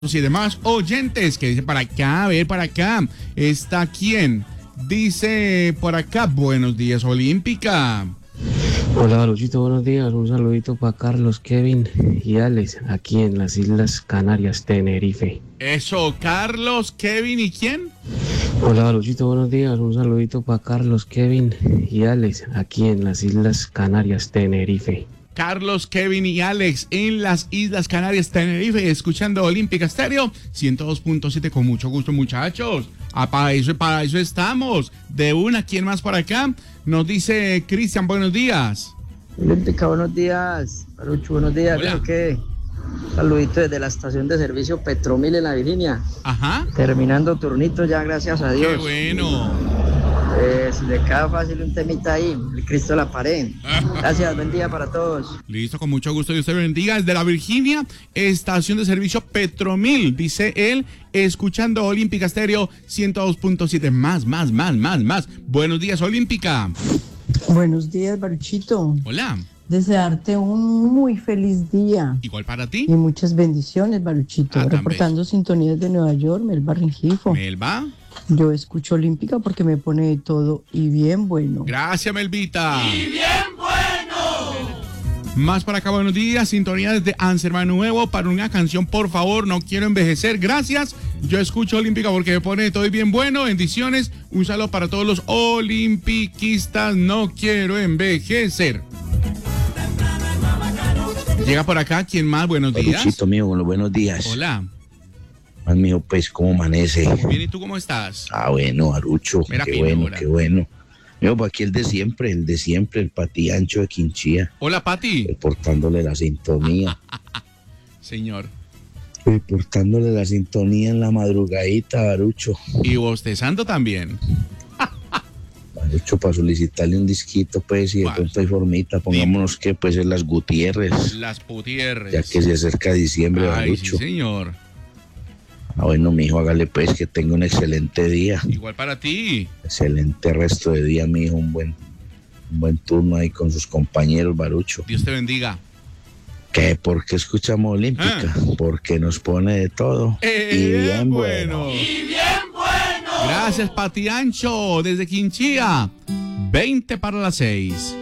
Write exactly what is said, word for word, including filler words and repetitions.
y demás oyentes que dice para acá, a ver, para acá, ¿está quién? Dice por acá, buenos días, Olímpica. Hola, Luchito, buenos días. Un saludito para Carlos, Kevin y Alex, aquí en las Islas Canarias, Tenerife. Eso, Carlos, Kevin, ¿y quién? Hola, Luchito, buenos días. Un saludito para Carlos, Kevin y Alex, aquí en las Islas Canarias, Tenerife. Carlos, Kevin y Alex en las Islas Canarias, Tenerife, escuchando Olímpica Estéreo ciento dos punto siete con mucho gusto, muchachos. Ah, para eso, para eso estamos. De una, ¿quién más por acá? Nos dice Cristian, buenos días. Olímpica, buenos días. Parucho, buenos días. Hola. ¿Qué? Saludito desde la estación de servicio Petromil en la Virginia. Ajá. Terminando turnito ya, gracias a Dios. Qué bueno. Eh, si le cae fácil un temita ahí, el Cristo de la pared. Gracias, buen día para todos. Listo, con mucho gusto, Dios te bendiga. Desde la Virginia, estación de servicio Petromil, dice él, escuchando Olímpica Estéreo ciento dos punto siete. Más, más, más, más, más. Buenos días, Olímpica. Buenos días, Baruchito. Hola. Desearte un muy feliz día. Igual para ti. Y muchas bendiciones, Baruchito. Ah, tan Reportando bello. sintonías de Nueva York, Melba Rengifo. Melba. Yo escucho Olímpica porque me pone de todo y bien bueno. Gracias, Melvita. Y bien bueno. Más para acá, buenos días. Sintonía desde Amsterdam Nuevo para una canción, por favor, no quiero envejecer. Gracias. Yo escucho Olímpica porque me pone de todo y bien bueno. Bendiciones. Un saludo para todos los olimpiquistas. No quiero envejecer. Llega por acá, ¿quién más? Buenos días. Paruchito mío, con los buenos días. Hola. Más mío, pues, ¿cómo amanece? Bien, ¿y tú cómo estás? Ah, bueno, Arucho, Mira, qué Pinora. bueno, qué bueno. Mío, pues aquí el de siempre, el de siempre, el patiancho de Quinchía, Hola, Pati. reportándole la sintonía, Señor. reportándole la sintonía en la madrugadita, Arucho. Y bostezando también. Arucho, para solicitarle un disquito, pues, y de ¿Cuál? pronto hay formita, pongámonos que, pues, en las Gutiérrez, Las putierres. ya que se acerca diciembre, Ay, Arucho. sí, señor. Ah, bueno, mijo, hágale, pues, que tenga un excelente día. Igual para ti. Excelente resto de día, mijo, un buen, un buen turno ahí con sus compañeros, Barucho. Dios te bendiga. ¿Qué? ¿Por qué escuchamos Olímpica? Ah. Porque nos pone de todo. Eh, y bien bueno. Y bien bueno. Gracias, Pati Ancho, desde Quinchía. veinte para las seis.